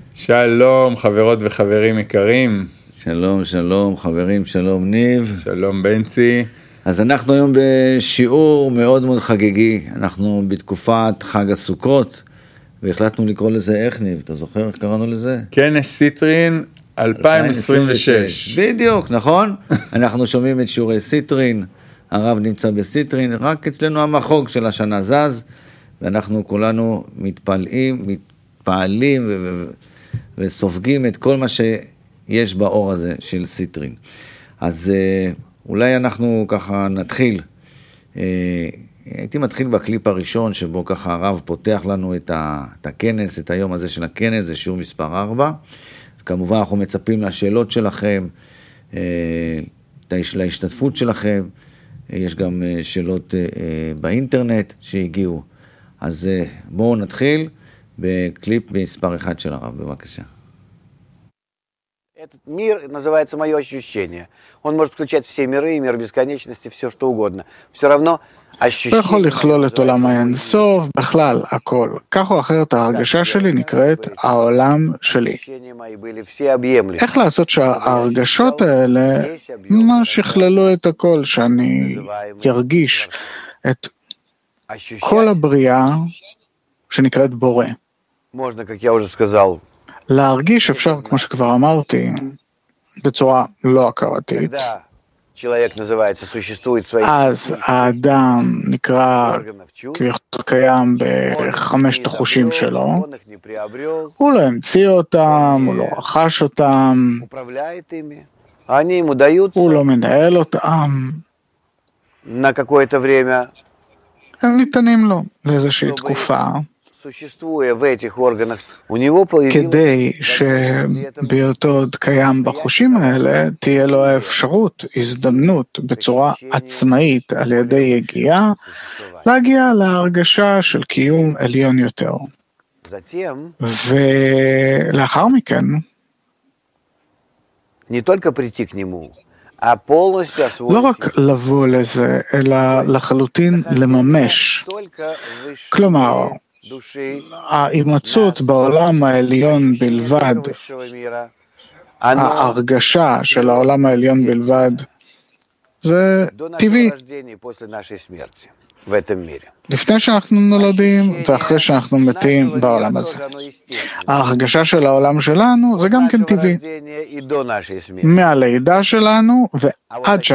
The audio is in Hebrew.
שלום חברות וחברים יקרים. שלום, שלום חברים, שלום ניב. שלום בנצי. אז אנחנו היום בשיעור מאוד מאוד חגיגי, אנחנו בתקופת חג הסוכות, והחלטנו לקרוא לזה איך ניב, אתה זוכר איך קראנו לזה? כנס סיטרין 2026. בדיוק, נכון? אנחנו שומעים את שיעורי סיטרין, הרב נמצא בסיטרין, רק אצלנו המחוג של השנה זז, ואנחנו כולנו מתפעלים וסופגים את כל מה שיש באור הזה של סיטרין. אז אולי אנחנו ככה נתחיל, הייתי מתחיל בקליפ הראשון שבו ככה הרב פותח לנו את הכנס, את היום הזה של הכנס, זה שיעור מספר 4, וכמובן אנחנו מצפים לשאלות שלכם, להשתתפות שלכם, יש גם שאלות באינטרנט שהגיעו, אז בואו נתחיל בקליפ מספר 1 של הרב, בבקשה. Этот мир называется «Мое ощущение». Он может включать все миры, мир бесконечности, все что угодно. Все равно ощущение... הוא יכול לכלול את עולם האינסוף, בכלל, הכל. כך או אחרת ההרגשה שלי נקראת העולם שלי. איך לעשות שההרגשות האלה ממש יכללו את הכל, שאני ירגיש את כל הבריאה שנקראת בורא. Можно, как я уже сказал, להרגיש אפשר, כמו שכבר אמרתי, בצורה לא הכרתית. אז האדם נקרא כביכול קיים בחמשת החושים שלו, הוא לא המציא אותם, הוא לא רכש אותם, הוא לא מנהל אותם, הם ניתנים לו לאיזושהי תקופה, כדי שבהיותו עוד קיים בחושים האלה, תהיה לו האפשרות, הזדמנות בצורה עצמאית על ידי יגיעה, להגיע להרגשה של קיום עליון יותר. ולאחר מכן, לא רק לבוא לזה, אלא לחלוטין לממש. כלומר, ההימצאות בעולם העליון בלבד, ההרגשה של העולם העליון בלבד, זה טבעי. לפני שאנחנו נולדים ואחרי שאנחנו מתים בעולם הזה. ההרגשה של העולם שלנו זה גם כן טבעי. מהלידה שלנו ועד